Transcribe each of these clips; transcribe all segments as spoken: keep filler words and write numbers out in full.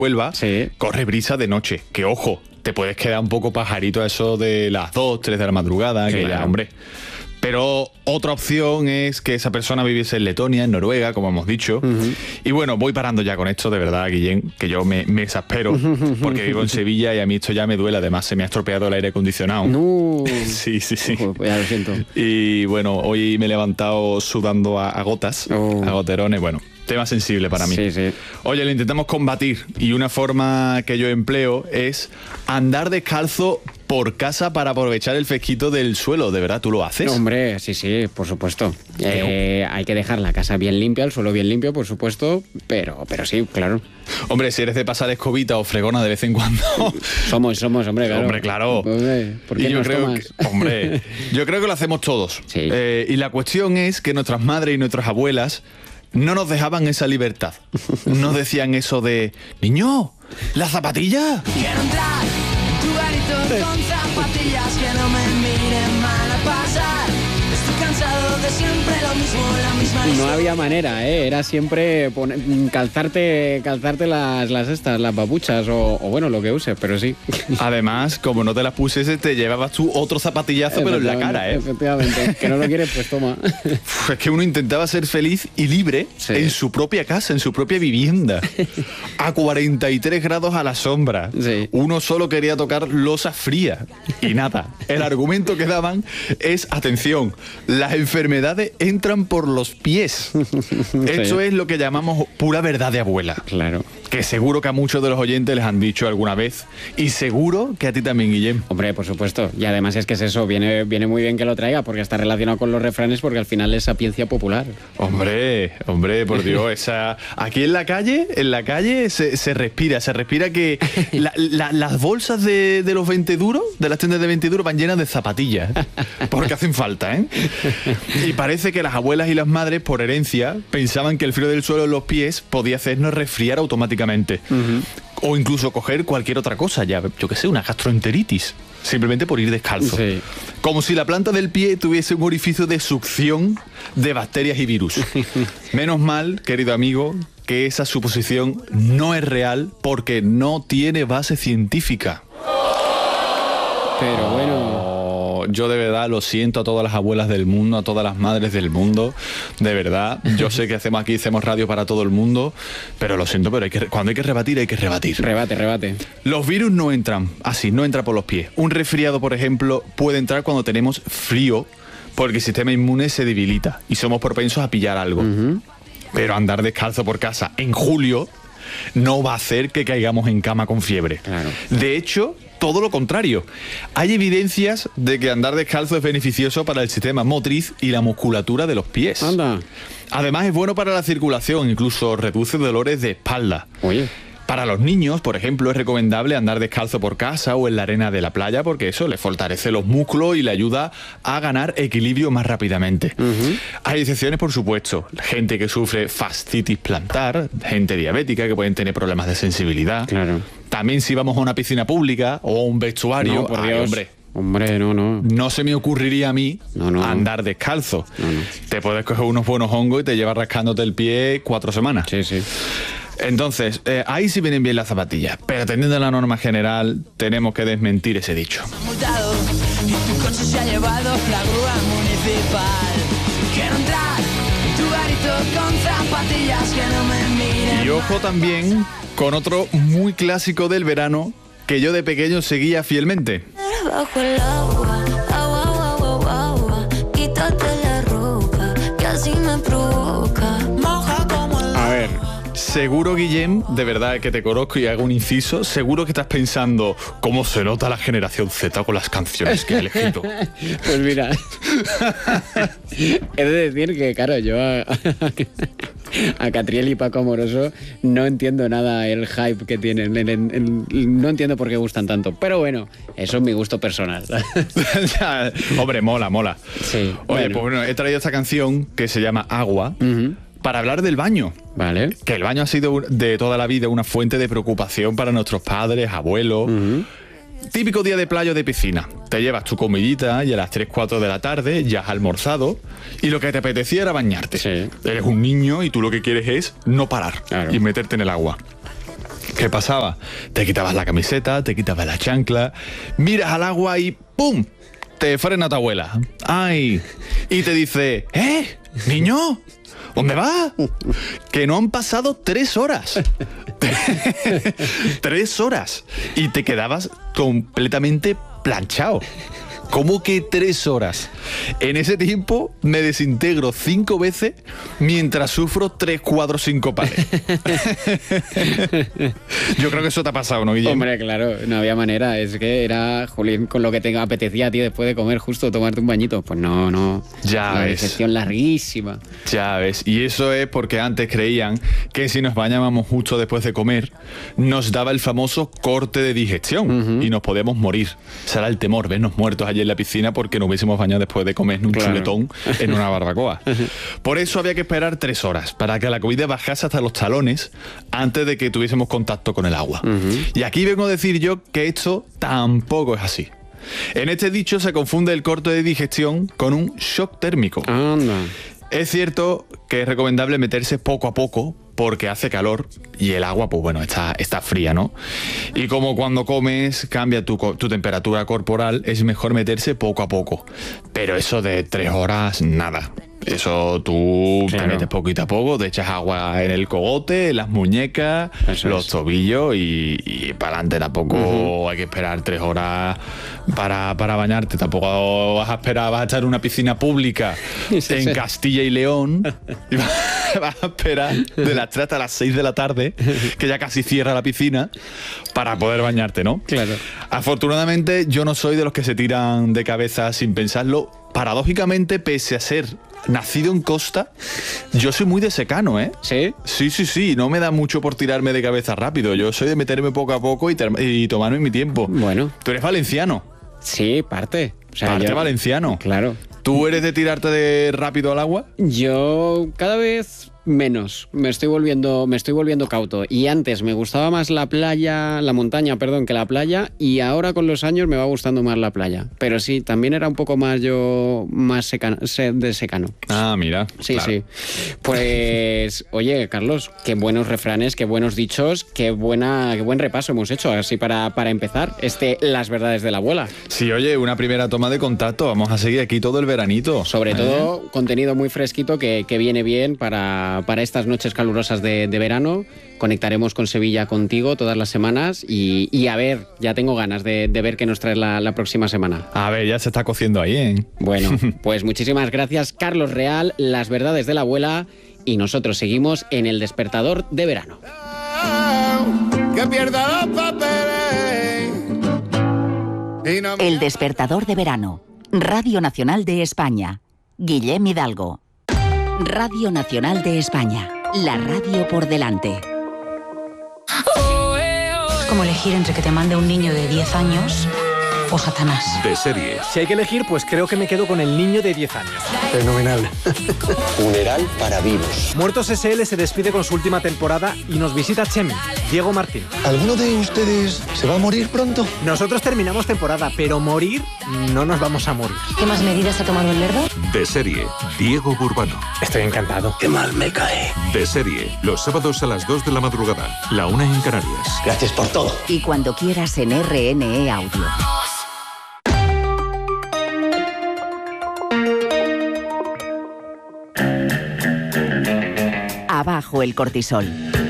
Huelva, sí. corre brisa de noche. Que ojo, te puedes quedar un poco pajarito a eso de las dos, tres de la madrugada, Sí, que claro. ya, hombre. Pero otra opción es que esa persona viviese en Letonia, en Noruega, como hemos dicho. Uh-huh. Y bueno, voy parando ya con esto, de verdad, Guillén, que yo me, me exaspero, porque vivo en Sevilla y a mí esto ya me duele. Además, se me ha estropeado el aire acondicionado. No. Sí, sí, sí. Ojo, pues ya lo siento. Y bueno, hoy me he levantado sudando a, a gotas, oh. a goterones, bueno. Tema sensible para mí. Sí, sí. Oye, lo intentamos combatir y una forma que yo empleo es andar descalzo por casa para aprovechar el fresquito del suelo. ¿De verdad tú lo haces? Hombre, sí, sí, por supuesto. Eh, hay que dejar la casa bien limpia, el suelo bien limpio, por supuesto, pero, pero sí, claro. Hombre, si eres de pasar escobita o fregona de vez en cuando... Somos, somos, hombre, claro. Hombre, claro. Hombre, ¿por qué y yo nos creo tomas? que, hombre, yo creo que lo hacemos todos. Sí. Eh, y la cuestión es que nuestras madres y nuestras abuelas no nos dejaban esa libertad. Nos decían eso de, niño, ¿la zapatilla? Quiero entrar en tu garito con zapatillas que no me miren mal a pasar. Estoy cansado de siempre lo mismo, la misma No historia. había manera, ¿eh? Era siempre poner, calzarte, calzarte las, las estas, las babuchas o, o bueno, lo que uses, pero sí. Además, como no te las pusieses, te llevabas tú otro zapatillazo, pero en la cara, ¿eh? Efectivamente, que no lo quieres, pues toma. Uf, es que uno intentaba ser feliz y libre Sí. en su propia casa, en su propia vivienda. A cuarenta y tres grados a la sombra. Sí. Uno solo quería tocar losa fría. Y nada, el argumento que daban es, atención, las enfermedades entran por los pies. Esto Sí. es lo que llamamos pura verdad de abuela. Claro. Que seguro que a muchos de los oyentes les han dicho alguna vez. Y seguro que a ti también, Guillem. Hombre, por supuesto. Y además es que es eso, viene, viene muy bien que lo traiga porque está relacionado con los refranes porque al final es sapiencia popular. Hombre, hombre, por Dios, esa... Aquí en la calle, en la calle se, se respira, se respira que la- la- las bolsas de, de los veinte duros, de las tiendas de veinte duros, van llenas de zapatillas, porque hacen falta, ¿eh? Y parece que las abuelas y las madres, por herencia, pensaban que el frío del suelo en los pies podía hacernos resfriar automáticamente. Uh-huh. O incluso coger cualquier otra cosa, ya, yo que sé, una gastroenteritis, simplemente por ir descalzo. Sí. Como si la planta del pie tuviese un orificio de succión de bacterias y virus. Menos mal, querido amigo, que esa suposición no es real porque no tiene base científica. Pero bueno... Yo de verdad lo siento a todas las abuelas del mundo, a todas las madres del mundo, de verdad. Yo sé que hacemos aquí, hacemos radio para todo el mundo, pero lo siento, pero hay que, cuando hay que rebatir, hay que rebatir. Rebate, rebate. Los virus no entran así, no entra por los pies. Un resfriado, por ejemplo, puede entrar cuando tenemos frío, porque el sistema inmune se debilita y somos propensos a pillar algo. Uh-huh. Pero andar descalzo por casa en julio no va a hacer que caigamos en cama con fiebre. Claro. De hecho, todo lo contrario. Hay evidencias de que andar descalzo es beneficioso para el sistema motriz y la musculatura de los pies. Anda. Además, es bueno para la circulación, incluso reduce dolores de espalda. Oye. Para los niños, por ejemplo, es recomendable andar descalzo por casa o en la arena de la playa porque eso le fortalece los músculos y le ayuda a ganar equilibrio más rápidamente. Uh-huh. Hay excepciones, por supuesto. Gente que sufre fascitis plantar, gente diabética que pueden tener problemas de sensibilidad. Claro. También si vamos a una piscina pública o a un vestuario, No, por ay, Dios. hombre, Hombre, no, no. no se me ocurriría a mí No, no. andar descalzo. No, no. Te puedes coger unos buenos hongos y te llevas rascándote el pie cuatro semanas. Sí, sí. Entonces, eh, ahí sí vienen bien las zapatillas, pero atendiendo a la norma general, tenemos que desmentir ese dicho. Multado, y tu coche se ha llevado la grúa municipal. Quiero entrar en tu garito con zapatillas que no me miren. Y ojo también con otro muy clásico del verano que yo de pequeño seguía fielmente. Bajo el agua, agua, agua, agua, agua, quítate la ropa, que así me provoca. Moja como el A ver. Seguro, Guillem, de verdad que te conozco y hago un inciso, seguro que estás pensando cómo se nota la generación Z con las canciones que ha elegido. Pues mira, he de decir que, claro, yo a, a Catriel y Paco Amoroso no entiendo nada el hype que tienen, el- el- el- no entiendo por qué gustan tanto, pero bueno, eso es mi gusto personal. Hombre, mola, mola. Sí, Oye, bueno. pues bueno, he traído esta canción que se llama Agua Ujú. para hablar del baño. Vale. Que el baño ha sido un- de toda la vida una fuente de preocupación para nuestros padres, abuelos. Ujú. Típico día de playa o de piscina. Te llevas tu comidita y a las tres, cuatro de la tarde ya has almorzado y lo que te apetecía era bañarte. Sí. Eres un niño y tú lo que quieres es no parar Claro. y meterte en el agua. ¿Qué pasaba? Te quitabas la camiseta, te quitabas la chancla, miras al agua y ¡pum! Te frena tu abuela. ¡Ay! Y te dice, ¿eh? ¿Niño? ¿Dónde vas? Que no han pasado tres horas. Tres horas. Y te quedabas completamente planchado. ¿Cómo que tres horas? En ese tiempo me desintegro cinco veces mientras sufro tres cuadros sincopales. Yo creo que eso te ha pasado, ¿no, Guillem? Hombre, claro, no había manera. Es que era, jolín, con lo que te apetecía a ti después de comer justo tomarte un bañito. Pues no, no. Ya La ves. digestión larguísima. Ya ves, y eso es porque antes creían que si nos bañábamos justo después de comer, nos daba el famoso corte de digestión uh-huh. y nos podíamos morir. Será el temor, vernos muertos allí en la piscina porque nos hubiésemos bañado después de comer un Claro. chuletón en una barbacoa. Por eso había que esperar tres horas para que la comida bajase hasta los talones antes de que tuviésemos contacto con el agua. Uh-huh. Y aquí vengo a decir yo que esto tampoco es así. En este dicho se confunde el corte de digestión con un shock térmico. Anda. Es cierto que es recomendable meterse poco a poco porque hace calor y el agua, pues bueno, está, está fría, ¿no? Y como cuando comes cambia tu, tu temperatura corporal, es mejor meterse poco a poco. Pero eso de tres horas, nada. Eso tú Claro. te metes poquito a poco, te echas agua en el cogote, en las muñecas, Eso los es. tobillos y, y para adelante. Tampoco uh-huh. hay que esperar tres horas para, para bañarte. Tampoco vas a esperar, vas a estar en una piscina pública Sí, sí. en Castilla y León y vas, vas a esperar de las tres hasta las seis de la tarde, que ya casi cierra la piscina, para poder bañarte, ¿no? Claro. Afortunadamente yo no soy de los que se tiran de cabeza sin pensarlo. Paradójicamente, pese a ser nacido en costa, yo soy muy de secano, ¿eh? ¿Sí? Sí, sí, sí, no me da mucho por tirarme de cabeza rápido. Yo soy de meterme poco a poco y, ter- y tomarme mi tiempo. Bueno. Tú eres valenciano, Sí, parte. O sea, parte yo- valenciano. Claro. ¿Tú eres de tirarte de rápido al agua? Yo cada vez menos. Me estoy volviendo, me estoy volviendo cauto. Y antes me gustaba más la playa, la montaña, perdón, que la playa. Y ahora con los años me va gustando más la playa. Pero sí, también era un poco más yo, más secano, se- de secano. Ah, mira. Sí, claro. sí. Pues, oye, Carlos, qué buenos refranes, qué buenos dichos, qué buena, qué buen repaso hemos hecho, así para, para empezar, este Las verdades de la abuela. Sí, oye, una primera toma de contacto. Vamos a seguir aquí todo el veranito. Sobre ¿Eh? todo, contenido muy fresquito que, que viene bien para, para estas noches calurosas de, de verano. Conectaremos con Sevilla contigo todas las semanas y, y a ver, ya tengo ganas de, de ver qué nos traes la, la próxima semana. A ver, ya se está cociendo ahí, ¿eh? Bueno, pues muchísimas gracias, Carlos Real, Las verdades de la abuela, y nosotros seguimos en el despertador de verano. Que pierda los papeles. Y no me- El despertador de verano. Radio Nacional de España. Guillem Hidalgo. Radio Nacional de España. La radio por delante. Como elegir entre que te mande un niño de diez años o Satanás. De serie. Si hay que elegir, pues creo que me quedo con el niño de diez años. Fenomenal. Funeral para vivos. Muertos S L se despide con su última temporada y nos visita Chemi, Diego Martín. ¿Alguno de ustedes se va a morir pronto? Nosotros terminamos temporada, pero morir no nos vamos a morir. ¿Qué más medidas ha tomado el lerdo? De serie. Diego Burbano. Estoy encantado. Qué mal me cae. De serie. Los sábados a las dos de la madrugada. La una en Canarias. Gracias por todo. Y cuando quieras en R N E Audio. Abajo el cortisol.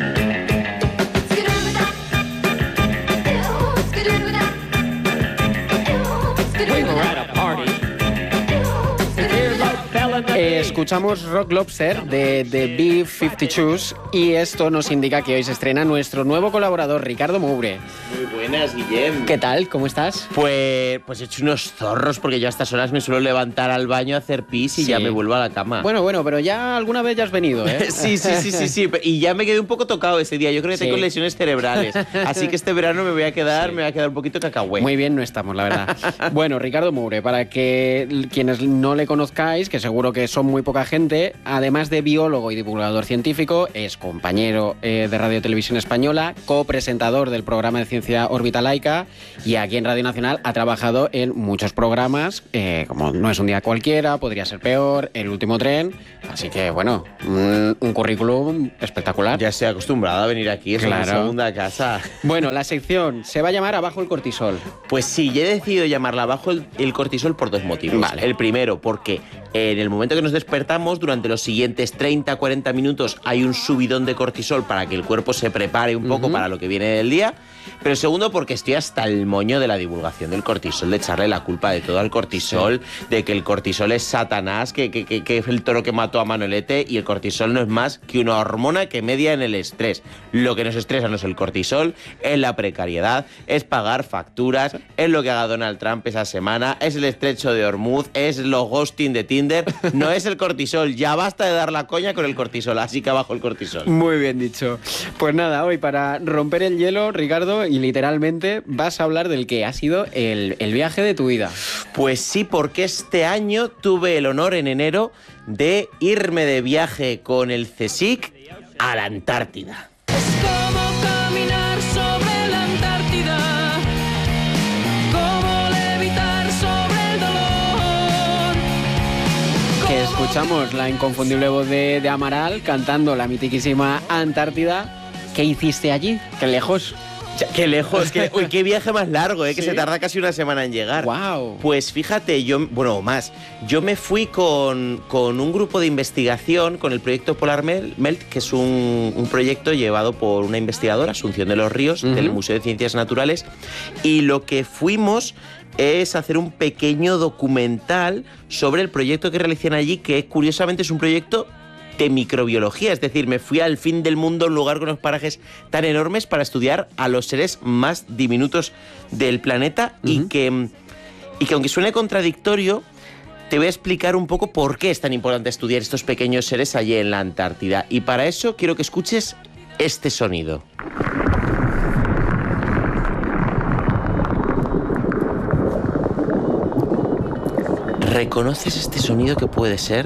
Eh, escuchamos Rock Lobster de The B cincuenta y dos y esto nos indica que hoy se estrena nuestro nuevo colaborador, Ricardo Moure. Muy buenas, Guillem. ¿Qué tal? ¿Cómo estás? Pues, pues he hecho unos zorros porque yo a estas horas me suelo levantar al baño a hacer pis y Sí. ya me vuelvo a la cama. Bueno, bueno, pero ya alguna vez ya has venido, ¿eh? Sí, sí, sí, sí, sí. Y ya me quedé un poco tocado ese día. Yo creo que Sí. tengo lesiones cerebrales. Así que este verano me voy a quedar, Sí. me voy a quedar un poquito cacahué. Muy bien no estamos, la verdad. Bueno, Ricardo Moure, para que l- quienes no le conozcáis, que seguro que son muy poca gente. Además de biólogo y divulgador científico, es compañero eh, de Radio Televisión Española, copresentador del programa de ciencia Órbita Laica, y aquí en Radio Nacional ha trabajado en muchos programas, eh, como No es un día cualquiera, Podría ser peor, El último tren. Así que, bueno, un, un currículum espectacular. Ya estoy acostumbrado a venir aquí, es Claro. mi segunda casa. Bueno, la sección se va a llamar Abajo el cortisol. Pues sí, yo he decidido llamarla Abajo el, el cortisol por dos motivos. Vale. El primero, porque en el momento que nos despertamos, durante los siguientes treinta a cuarenta minutos hay un subidón de cortisol para que el cuerpo se prepare un poco Ujú. para lo que viene del día. Pero segundo, porque estoy hasta el moño de la divulgación del cortisol, de echarle la culpa de todo al cortisol, sí. de que el cortisol es Satanás, que, que, que, que es el toro que mató a Manolete, y el cortisol no es más que una hormona que media en el estrés. Lo que nos estresa no es el cortisol, es la precariedad, es pagar facturas, es lo que haga Donald Trump esa semana, es el estrecho de Hormuz, es los ghosting de Tinder, no es el cortisol. Ya basta de dar la coña con el cortisol, así que abajo el cortisol. Muy bien dicho. Pues nada, hoy para romper el hielo, Ricardo, y literalmente vas a hablar del que ha sido el, el viaje de tu vida. Pues sí, porque este año tuve el honor en enero de irme de viaje con el CSIC a la Antártida. Como caminar sobre la Antártida, como levitar sobre el dolor. Que escuchamos la inconfundible voz de, de Amaral cantando la mitiquísima Antártida. ¿Qué hiciste allí? ¿Qué lejos? Ya, qué lejos, qué, uy, qué viaje más largo, ¿eh? Que ¿Sí? se tarda casi una semana en llegar. Wow. Pues fíjate, yo, bueno, más, yo me fui con, con un grupo de investigación, con el proyecto Polar Melt, que es un, un proyecto llevado por una investigadora, Asunción de los Ríos, uh-huh. del Museo de Ciencias Naturales, y lo que fuimos es hacer un pequeño documental sobre el proyecto que realizan allí, que curiosamente es un proyecto de microbiología, es decir, me fui al fin del mundo, un lugar con unos parajes tan enormes para estudiar a los seres más diminutos del planeta. uh-huh. y, que, y que aunque suene contradictorio, te voy a explicar un poco por qué es tan importante estudiar estos pequeños seres allí en la Antártida. Y para eso quiero que escuches este sonido. ¿Reconoces este sonido que puede ser?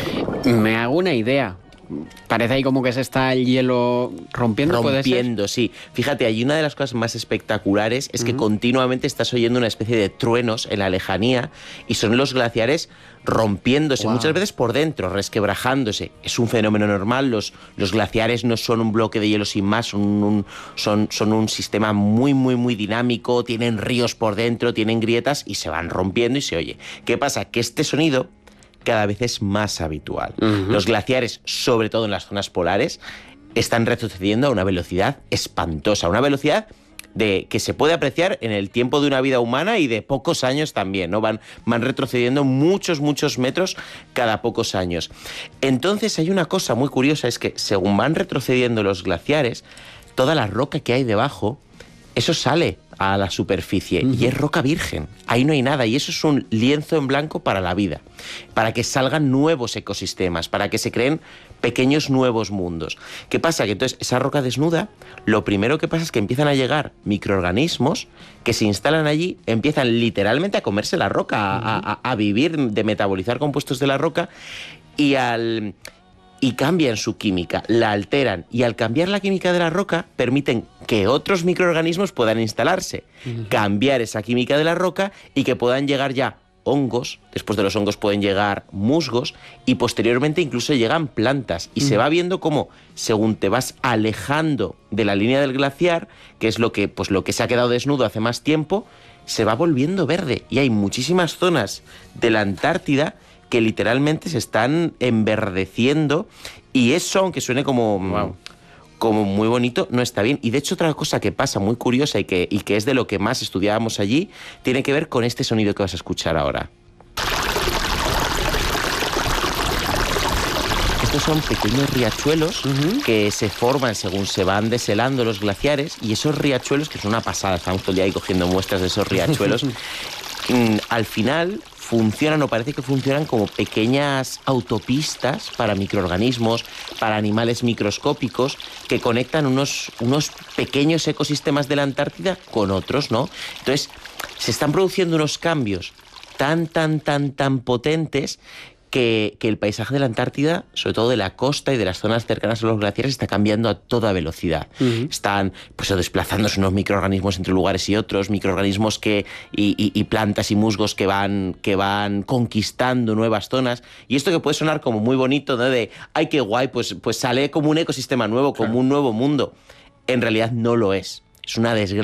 Me hago una idea. Parece ahí como que se está el hielo rompiendo, ¿puede ser? Rompiendo, sí. Fíjate, allí una de las cosas más espectaculares es que uh-huh. continuamente estás oyendo una especie de truenos en la lejanía y son los glaciares rompiéndose, wow. muchas veces por dentro, resquebrajándose. Es un fenómeno normal, los, los glaciares no son un bloque de hielo sin más, son un, son, son un sistema muy, muy, muy dinámico, tienen ríos por dentro, tienen grietas y se van rompiendo y se oye. ¿Qué pasa? Que este sonido cada vez es más habitual. Uh-huh. Los glaciares, sobre todo en las zonas polares, están retrocediendo a una velocidad espantosa, una velocidad de que se puede apreciar en el tiempo de una vida humana y de pocos años también, ¿no? Van, van retrocediendo muchos, muchos metros cada pocos años. Entonces hay una cosa muy curiosa, es que según van retrocediendo los glaciares, toda la roca que hay debajo, eso sale a la superficie uh-huh. y es roca virgen, ahí no hay nada, y eso es un lienzo en blanco para la vida, para que salgan nuevos ecosistemas, para que se creen pequeños nuevos mundos. ¿Qué pasa? Que entonces esa roca desnuda, lo primero que pasa es que empiezan a llegar microorganismos que se instalan allí, empiezan literalmente a comerse la roca, uh-huh. a, a, a vivir de metabolizar compuestos de la roca, y al... y cambian su química, la alteran, y al cambiar la química de la roca permiten que otros microorganismos puedan instalarse, uh-huh. cambiar esa química de la roca y que puedan llegar ya hongos, después de los hongos pueden llegar musgos y posteriormente incluso llegan plantas, y uh-huh. se va viendo cómo según te vas alejando de la línea del glaciar, que es lo que, pues, lo que se ha quedado desnudo hace más tiempo, se va volviendo verde, y hay muchísimas zonas de la Antártida que literalmente se están enverdeciendo, y eso, aunque suene como, wow. como muy bonito, no está bien. Y de hecho otra cosa que pasa muy curiosa y que, y que es de lo que más estudiábamos allí, tiene que ver con este sonido que vas a escuchar ahora. Estos son pequeños riachuelos uh-huh. que se forman según se van deshelando los glaciares, y esos riachuelos, que son una pasada, estamos todo el día ahí cogiendo muestras de esos riachuelos, mm, al final funcionan, o parece que funcionan, como pequeñas autopistas para microorganismos, para animales microscópicos, que conectan unos, unos pequeños ecosistemas de la Antártida con otros, ¿no? Entonces, se están produciendo unos cambios tan, tan, tan, tan potentes que, que el paisaje de la Antártida, sobre todo de la costa y de las zonas cercanas a los glaciares, está cambiando a toda velocidad. Uh-huh. Están pues, desplazándose unos microorganismos entre lugares y otros, microorganismos que, y, y, y plantas y musgos que van, que van conquistando nuevas zonas. Y esto que puede sonar como muy bonito, ¿no? De, ay, qué guay, pues, pues sale como un ecosistema nuevo, como claro. un nuevo mundo. En realidad no lo es. Es una desgracia.